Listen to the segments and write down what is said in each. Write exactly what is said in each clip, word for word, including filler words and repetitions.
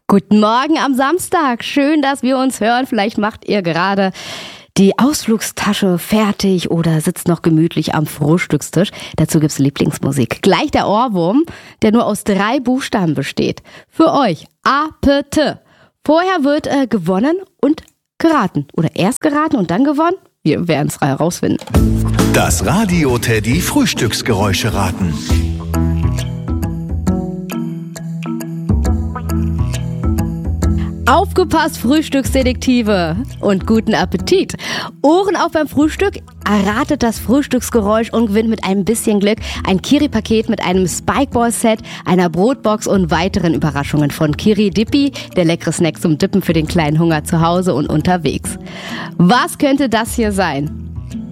Guten Morgen am Samstag. Schön, dass wir uns hören. Vielleicht macht ihr gerade die Ausflugstasche fertig oder sitzt noch gemütlich am Frühstückstisch. Dazu gibt's Lieblingsmusik. Gleich der Ohrwurm, der nur aus drei Buchstaben besteht. Für euch A P T. Vorher wird äh, gewonnen und geraten. Oder erst geraten und dann gewonnen. Wir werden es herausfinden. Das Radio Teddy Frühstücksgeräusche raten. Aufgepasst, Frühstücksdetektive, und guten Appetit. Ohren auf beim Frühstück, erratet das Frühstücksgeräusch und gewinnt mit ein bisschen Glück ein Kiri-Paket mit einem Spikeball-Set, einer Brotbox und weiteren Überraschungen von Kiri Dippi, der leckere Snack zum Dippen für den kleinen Hunger zu Hause und unterwegs. Was könnte das hier sein?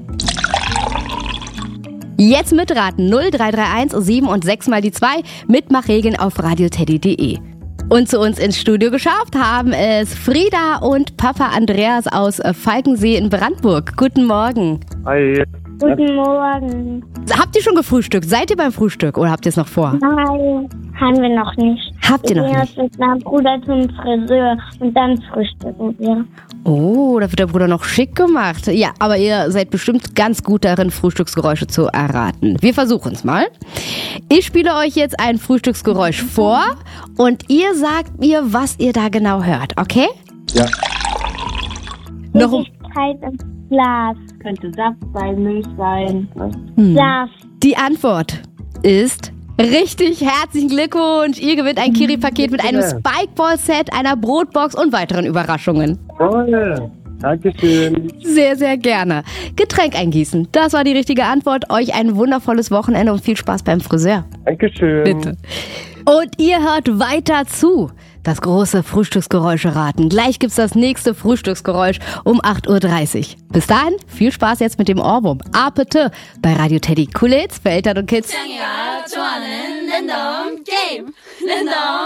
Jetzt mitraten null drei drei eins sieben und sechs mal die zwei. Mitmachregeln auf radioteddy punkt de. Und zu uns ins Studio geschafft haben es Frieda und Papa Andreas aus Falkensee in Brandenburg. Guten Morgen. Hi. Guten Morgen. Habt ihr schon gefrühstückt? Seid ihr beim Frühstück oder habt ihr es noch vor? Nein, haben wir noch nicht. Habt ihr noch wir nicht? gehen mit meinem Bruder zum Friseur und dann frühstücken wir. Oh, da wird der Bruder noch schick gemacht. Ja, aber ihr seid bestimmt ganz gut darin, Frühstücksgeräusche zu erraten. Wir versuchen es mal. Ich spiele euch jetzt ein Frühstücksgeräusch vor und ihr sagt mir, was ihr da genau hört, okay? Ja. Noch um Flüssigkeit im Glas. Könnte Saft sein, Milch sein. hm. Saft. Die Antwort ist richtig. Herzlichen Glückwunsch. Ihr gewinnt ein Kiri-Paket mit einem Spikeball-Set, einer Brotbox und weiteren Überraschungen. Toll. Dankeschön. Sehr, sehr gerne. Getränk eingießen. Das war die richtige Antwort. Euch ein wundervolles Wochenende und viel Spaß beim Friseur. Dankeschön. Bitte. Und ihr hört weiter zu. Das große Frühstücksgeräusche raten. Gleich gibt's das nächste Frühstücksgeräusch um acht Uhr dreißig. Bis dahin, viel Spaß jetzt mit dem Ohrwurm. A P T bei Radio Teddy. Coole Hits für Eltern und Kids.